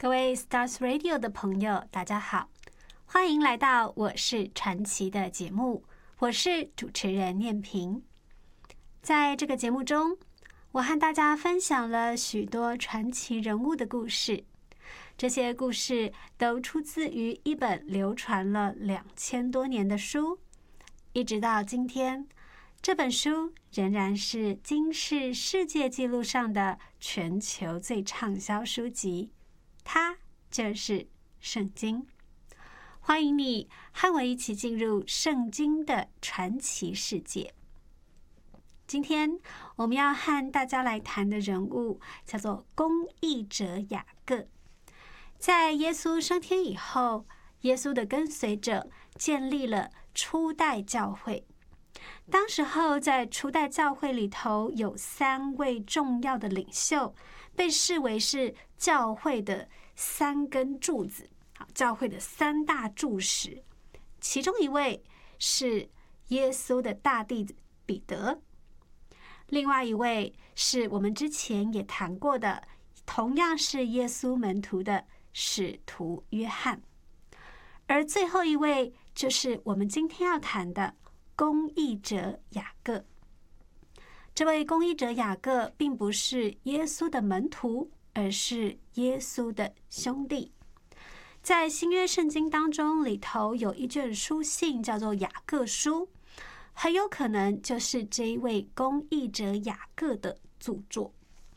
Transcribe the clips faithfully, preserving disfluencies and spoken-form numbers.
各位 Stars Radio 的朋友，大家好，欢迎来到我是传奇的节目，我是主持人念萍。在这个节目中，我和大家分享了许多传奇人物的故事，这些故事都出自于一本流传了两千多年的书，一直到今天，这本书仍然是金氏世界纪录上的全球最畅销书籍，它就是圣经。欢迎你和我一起进入圣经的传奇世界。今天我们要和大家来谈的人物叫做公义者雅各。在耶稣升天以后，耶稣的跟随者建立了初代教会。当时候在初代教会里头有三位重要的领袖，被视为是教会的三根柱子，教会的三大柱石。其中一位是耶稣的大弟子彼得，另外一位是我们之前也谈过的，同样是耶稣门徒的使徒约翰，而最后一位就是我们今天要谈的公义者雅各。这位公义者雅各并不是耶稣的门徒，而是耶稣的兄弟。在新约圣经当中里头有一卷书信叫做雅各书，很有可能就是这一位公义者雅各的著作。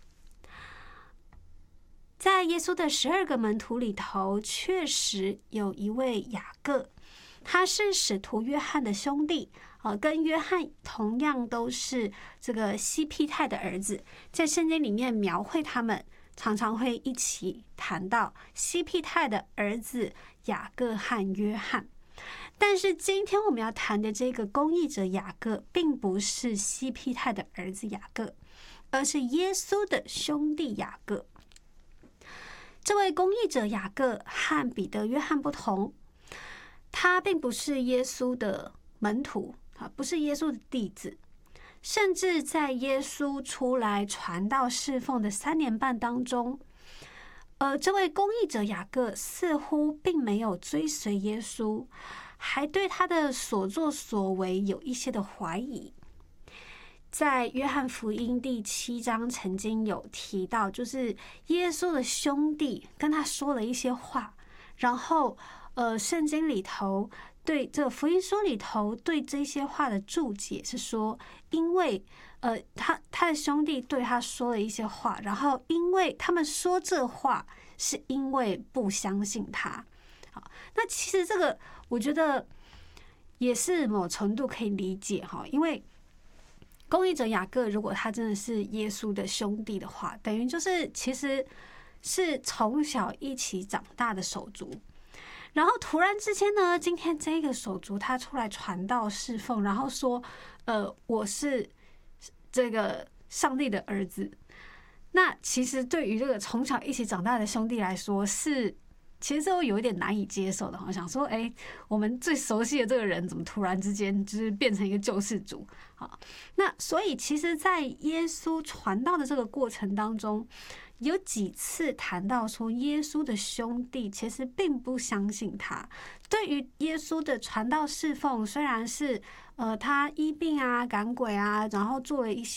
在耶稣的十二个门徒里头，确实有一位雅各，他是使徒约翰的兄弟，呃，跟约翰同样都是这个西庇太的儿子。在圣经里面描绘他们，常常会一起谈到西庇太的儿子雅各和约翰。但是今天我们要谈的这个公义者雅各，并不是西庇太的儿子雅各，而是耶稣的兄弟雅各。这位公义者雅各和彼得、约翰不同，他并不是耶稣的门徒，不是耶稣的弟子，甚至在耶稣出来传道侍奉的三年半当中，呃，这位公义者雅各似乎并没有追随耶稣，还对他的所作所为有一些的怀疑。在约翰福音第七章曾经有提到，就是耶稣的兄弟跟他说了一些话，然后呃，圣经里头对这个福音书里头对这些话的注解是说，因为呃，他他的兄弟对他说了一些话，然后因为他们说这话是因为不相信他。好，那其实这个我觉得也是某程度可以理解哈，因为公义者雅各如果他真的是耶稣的兄弟的话，等于就是其实是从小一起长大的手足。然后突然之间呢，今天这个手足他出来传道侍奉，然后说呃，我是这个上帝的儿子。那其实对于这个从小一起长大的兄弟来说，是其实都有一点难以接受的。我想说，哎，我们最熟悉的这个人怎么突然之间就是变成一个救世主？好，那所以其实在耶稣传道的这个过程当中，有几次谈到说耶稣的兄弟其实并不相信他。对于耶稣的传道侍奉，虽然是呃他医病啊、赶鬼啊，然后做了一